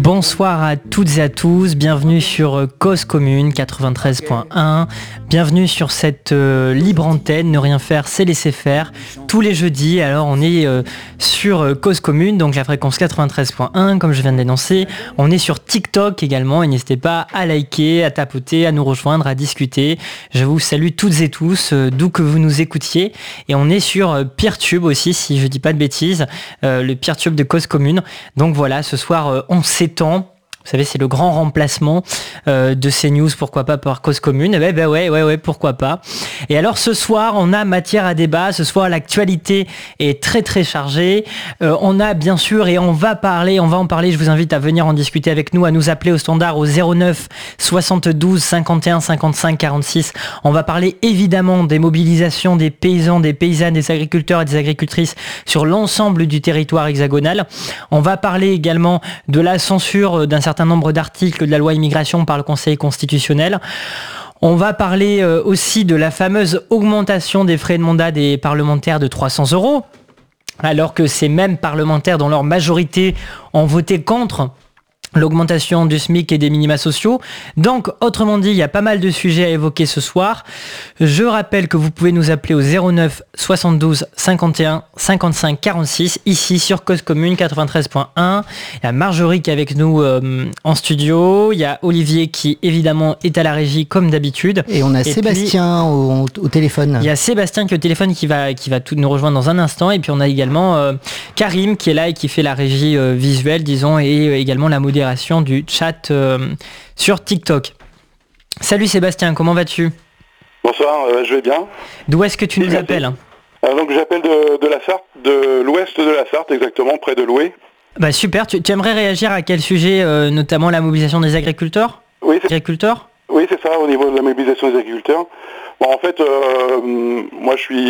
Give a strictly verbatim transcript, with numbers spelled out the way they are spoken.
Bonsoir à toutes et à tous, bienvenue sur Cause Commune quatre-vingt-treize point un, bienvenue sur cette euh, libre antenne, ne rien faire c'est laisser faire, tous les jeudis. Alors on est euh, sur euh, Cause Commune, donc la fréquence quatre-vingt-treize point un comme je viens de l'énoncer, on est sur TikTok également et n'hésitez pas à liker, à tapoter, à nous rejoindre, à discuter. Je vous salue toutes et tous, euh, d'où que vous nous écoutiez, et on est sur euh, Peertube aussi si je dis pas de bêtises, euh, le Peertube de Cause Commune. Donc voilà, ce soir euh, on s'étend. Vous savez, c'est le grand remplacement euh, de CNews, pourquoi pas par Cause Commune. Eh ben, ben ouais, ouais, ouais, pourquoi pas. Et alors ce soir, on a matière à débat. Ce soir, l'actualité est très très chargée. Euh, on a bien sûr, et on va parler, on va en parler. Je vous invite à venir en discuter avec nous, à nous appeler au standard au zéro neuf soixante-douze cinquante et un cinquante-cinq quarante-six. On va parler évidemment des mobilisations des paysans, des paysannes, des agriculteurs et des agricultrices sur l'ensemble du territoire hexagonal. On va parler également de la censure d'un certain nombre d'articles de la loi immigration par le Conseil constitutionnel. On va parler euh, aussi de la fameuse augmentation des frais de mandat des parlementaires de trois cents euros, alors que ces mêmes parlementaires, dans leur majorité, ont voté contre l'augmentation du SMIC et des minima sociaux. Donc, autrement dit, il y a pas mal de sujets à évoquer ce soir. Je rappelle que vous pouvez nous appeler au zéro neuf soixante-douze cinquante et un cinquante-cinq quarante-six, ici sur Cause Commune quatre-vingt-treize point un. Il y a Marjorie qui est avec nous euh, en studio. Il y a Olivier qui, évidemment, est à la régie comme d'habitude. Et on a et Sébastien puis, au, au téléphone. Il y a Sébastien qui est au téléphone qui va, qui va tout nous rejoindre dans un instant. Et puis, on a également euh, Karim qui est là et qui fait la régie euh, visuelle, disons, et euh, également la modération du chat euh, sur TikTok. Salut Sébastien, comment vas-tu ? Bonsoir, euh, je vais bien. D'où est-ce que tu oui, nous merci. appelles ? euh, Donc j'appelle de, de la Sarthe, de l'ouest de la Sarthe, exactement, près de Loué. Bah super, tu, tu aimerais réagir à quel sujet, euh, notamment la mobilisation des agriculteurs ? Oui, c'est... Agriculteurs ? Oui, c'est ça, au niveau de la mobilisation des agriculteurs. Bon, en fait, euh, moi je suis